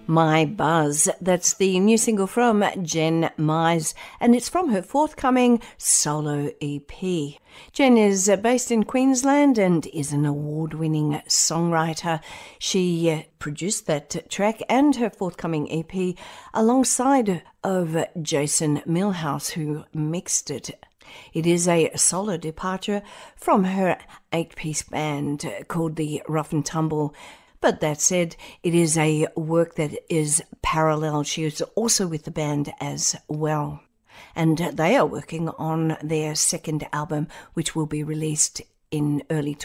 My Buzz. That's the new single from Jen Mize, and it's from her forthcoming solo EP. Jen is based in Queensland and is an award-winning songwriter. She produced that track and her forthcoming EP alongside of Jason Millhouse, who mixed it. It is a solo departure from her 8-piece band called the Rough and Tumble. But that said, it is a work that is parallel. She is also with the band as well. And they are working on their second album, which will be released in early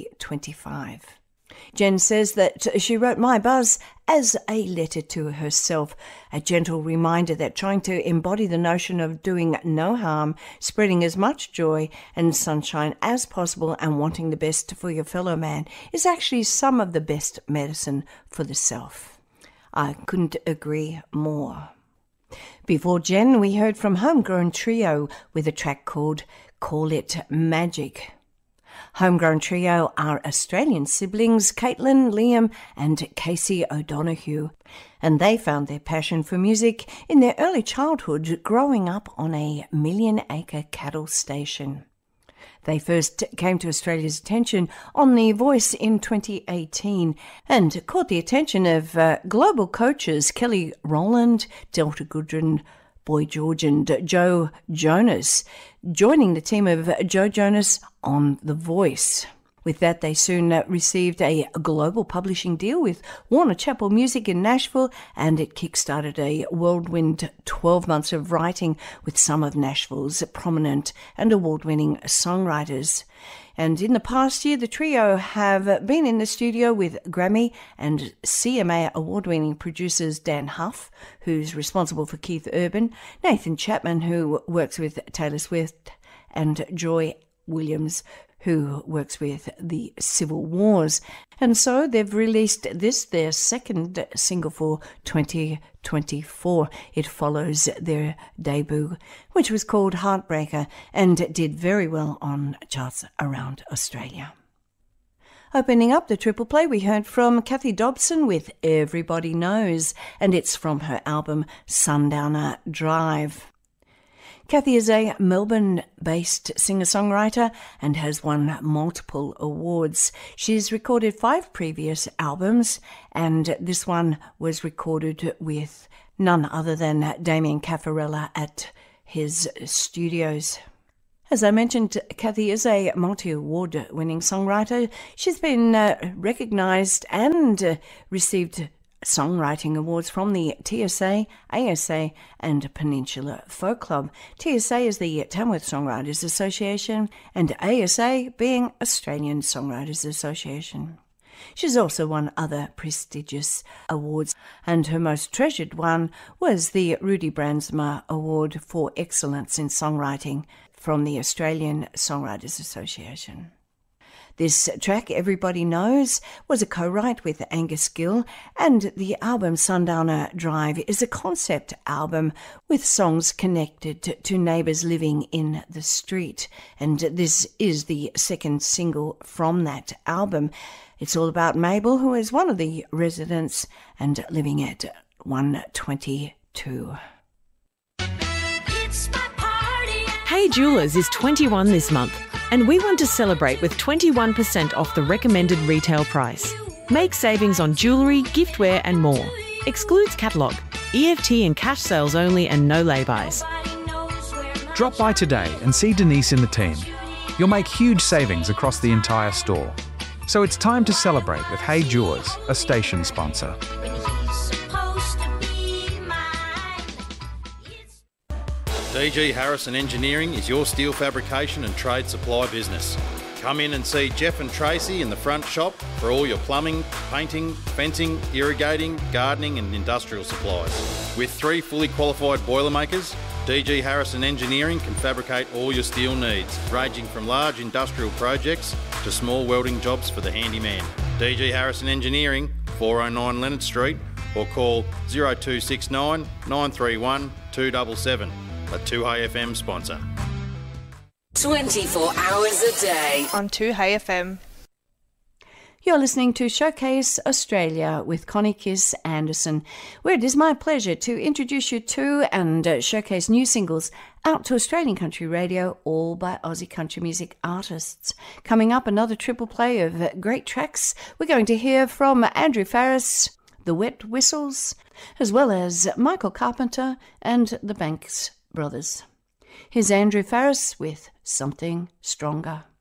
2025. Jen says that she wrote My Buzz as a letter to herself, a gentle reminder that trying to embody the notion of doing no harm, spreading as much joy and sunshine as possible and wanting the best for your fellow man is actually some of the best medicine for the self. I couldn't agree more. Before Jen, we heard from Homegrown Trio with a track called Call It Magic. Homegrown Trio are Australian siblings Caitlin, Liam and Casey O'Donoghue, and they found their passion for music in their early childhood growing up on a million-acre cattle station. They first came to Australia's attention on The Voice in 2018 and caught the attention of global coaches Kelly Rowland, Delta Goodrem, Boy George and Joe Jonas, joining the team of Joe Jonas on The Voice. With that, they soon received a global publishing deal with Warner Chappell Music in Nashville, and it kickstarted a whirlwind 12 months of writing with some of Nashville's prominent and award-winning songwriters. And in the past year, the trio have been in the studio with Grammy and CMA award-winning producers Dan Huff, who's responsible for Keith Urban, Nathan Chapman, who works with Taylor Swift, and Joy Williams, who works with the Civil Wars. And so they've released this, their second single for 2024. It follows their debut, which was called Heartbreaker, and did very well on charts around Australia. Opening up the triple play, we heard from Kathy Dobson with Everybody Knows, and it's from her album Sundowner Drive. Kathy is a Melbourne-based singer-songwriter and has won multiple awards. She's recorded 5 previous albums, and this one was recorded with none other than Damien Caffarella at his studios. As I mentioned, Kathy is a multi-award winning songwriter. She's been recognised and received songwriting awards from the TSA, ASA and Peninsula Folk Club. TSA is the Tamworth Songwriters Association and ASA being Australian Songwriters Association. She's also won other prestigious awards, and her most treasured one was the Rudy Brandsma Award for Excellence in Songwriting from the Australian Songwriters Association. This track, Everybody Knows, was a co-write with Angus Gill, and the album Sundowner Drive is a concept album with songs connected to neighbours living in the street, and this is the second single from that album. It's all about Mabel, who is one of the residents and living at 122. Hey Jewelers is 21 this month, and we want to celebrate with 21% off the recommended retail price. Make savings on jewellery, giftware and more. Excludes catalogue. EFT and cash sales only and no lay-bys. Drop by today and see Denise and the team. You'll make huge savings across the entire store. So it's time to celebrate with Hey Jewelers, a station sponsor. DG Harrison Engineering is your steel fabrication and trade supply business. Come in and see Jeff and Tracy in the front shop for all your plumbing, painting, fencing, irrigating, gardening and industrial supplies. With 3 fully qualified Boilermakers, DG Harrison Engineering can fabricate all your steel needs, ranging from large industrial projects to small welding jobs for the handyman. DG Harrison Engineering, 409 Leonard Street, or call 0269 931 277. A 2Hey FM sponsor. 24 hours a day on 2Hey FM. You're listening to Showcase Australia with Connie Kiss Anderson, where it is my pleasure to introduce you to and showcase new singles out to Australian country radio, all by Aussie country music artists. Coming up, another triple play of great tracks. We're going to hear from Andrew Farriss, the Wet Whistles, as well as Michael Carpenter and the Banks Brothers. Here's Andrew Farriss with Something Stronger.